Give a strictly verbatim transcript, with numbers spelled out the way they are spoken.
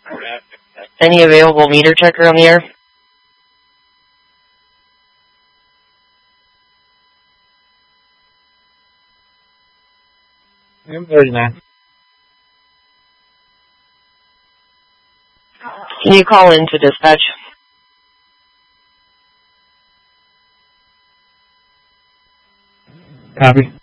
Any available meter checker on the air? I'm thirty-nine. Can you call into dispatch? Copy.